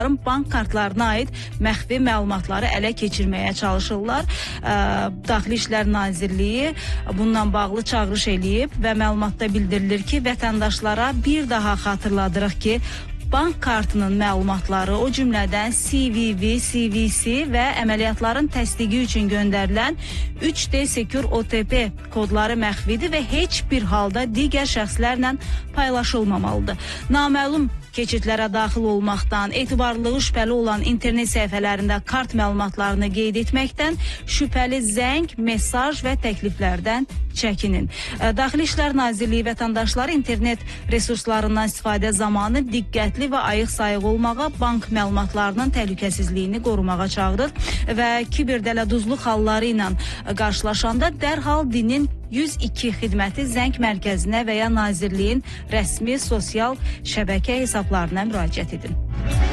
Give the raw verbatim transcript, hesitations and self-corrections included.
bank kartlarına aid məxfi məlumatları ələ keçirməyə çalışırlar. Daxili İşlər Nazirliyi bundan bağlı çağırış eləyib və məlumatda bildirilir ki, vətəndaşlara bir daha xatırladırıq ki, bank kartının məlumatları, o cümlədən C V V, C V C və əməliyyatların təsdiqi üçün göndərilən üç D Secure O T P kodları məxfidir və heç bir halda digər şəxslərlə paylaşılmamalıdır. Naməlum keçidlərə daxil olmaqdan, etibarlılığı şübhəli olan internet səhifələrində kart məlumatlarını qeyd etməkdən, şübhəli zəng, mesaj və təkliflərdən çəkinin. Daxili İşlər Nazirliyi vətəndaşları internet resurslarından istifadə zamanı diqqətli və ayıq-sayıq olmağa, bank məlumatlarının təhlükəsizliyini qorumağa çağırır və kiberdələduzluq halları ilə qarşılaşanda dərhal dinin yüz iki xidməti zəng mərkəzinə və ya Nazirliyin rəsmi sosial şəbəkə hesablarına müraciət edin.